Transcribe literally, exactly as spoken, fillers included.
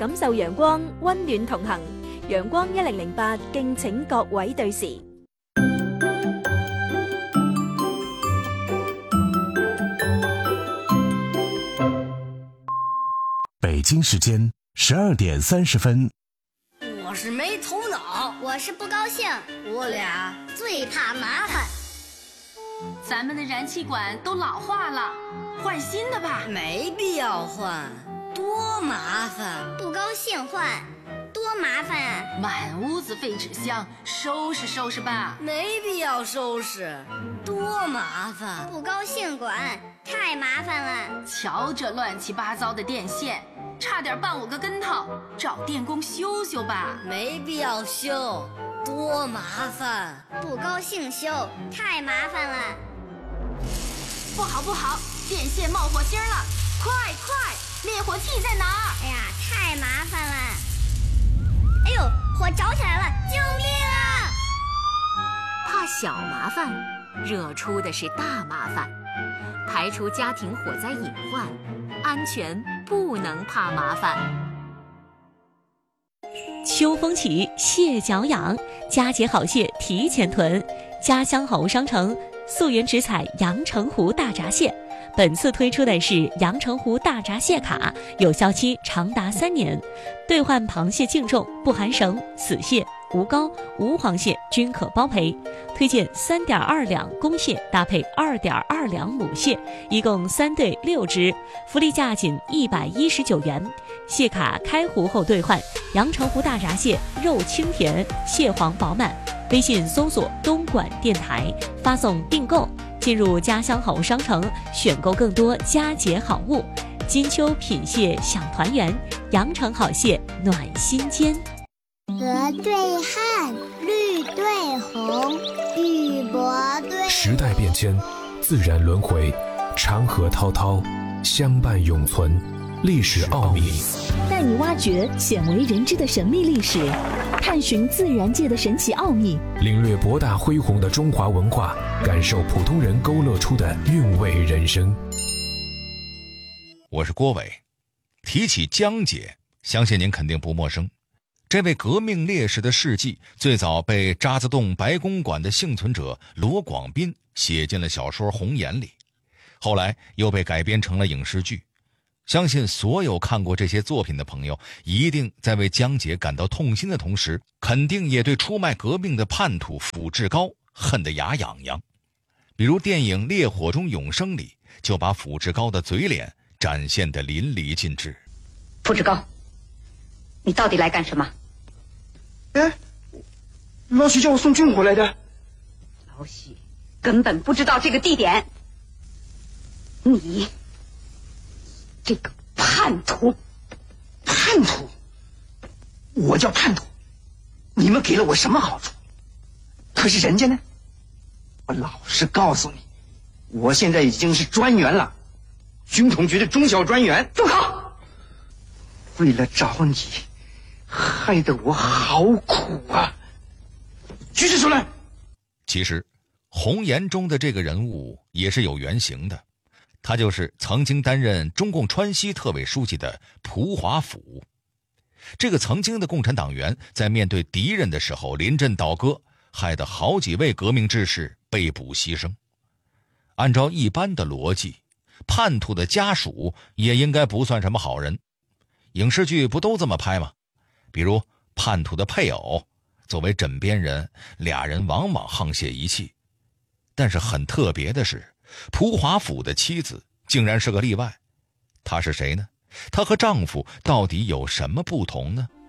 感受陽光，溫暖同行。陽光一零零八，敬請各位對時。 北京时间十二点三十分。 我是没头脑， 我是不高兴， 我俩最怕麻烦。 咱们的燃气管都老化了，换新的吧。 没必要换，多麻烦。 不高兴换，多麻烦啊！ 满屋子废纸箱，收拾收拾吧。 没必要收拾，多麻烦。 不高兴管，太麻烦了。 瞧这乱七八糟的电线，差点绊我个跟头，找电工修修吧。 没必要修，多麻烦。 不高兴修，太麻烦了。 不好不好，电线冒火星了，快快，灭火器在哪儿？ 哎呀，太麻烦了。哎呦，火着起来了，救命啊！ 怕小麻烦，惹出的是大麻烦。排除家庭火灾隐患，安全不能怕麻烦。 秋风起，蟹脚痒，佳节好蟹提前囤。家乡好物商城溯源直采阳澄湖大闸蟹，本次推出的是阳澄湖大闸蟹卡，有效期长达三年，兑换螃蟹净重不含绳、死蟹、无膏、无黄蟹均可包赔。推荐三点二两公蟹搭配二点二两母蟹，一共三对六只，福利价仅一百一十九元。蟹卡开湖后兑换，阳澄湖大闸蟹肉清甜，蟹黄饱满。微信搜索东莞电台，发送订购，进入家乡好物商城，选购更多佳节好物。金秋品蟹享团圆，阳澄好蟹暖心间。 鹅对汉，绿对红，玉帛对。 时代变迁，自然轮回，长河滔滔，相伴永存，历史奥秘。 带你挖掘鲜为人知的神秘历史，探寻自然界的神奇奥秘， 领略博大恢宏的中华文化，感受普通人勾勒出的韵味人生。 我是郭伟。提起江姐，相信您肯定不陌生。这位革命烈士的事迹最早被渣滓洞白公馆的幸存者罗广斌写进了小说《红岩》里，后来又被改编成了影视剧。相信所有看过这些作品的朋友，一定在为江姐感到痛心的同时，肯定也对出卖革命的叛徒傅志高恨得牙痒痒。比如电影《烈火中永生》里，就把傅志高的嘴脸展现得淋漓尽致。 傅志高，你到底来干什么？ 哎，老许叫我送军火来的。 老许根本不知道这个地点。你这个叛徒！ 叛徒？我叫叛徒？你们给了我什么好处？可是人家呢？我老实告诉你，我现在已经是专员了，军统局的中小专员。住口！为了找你，害得我好苦啊！举起手来！ 其实，红岩中的这个人物也是有原型的。他就是曾经担任中共川西特委书记的蒲华甫。这个曾经的共产党员在面对敌人的时候临阵倒戈，害得好几位革命志士被捕牺牲。按照一般的逻辑，叛徒的家属也应该不算什么好人。影视剧不都这么拍吗？比如叛徒的配偶作为枕边人，俩人往往沆瀣一气。但是很特别的是，蒲华甫的妻子竟然是个例外。她是谁呢？她和丈夫到底有什么不同呢？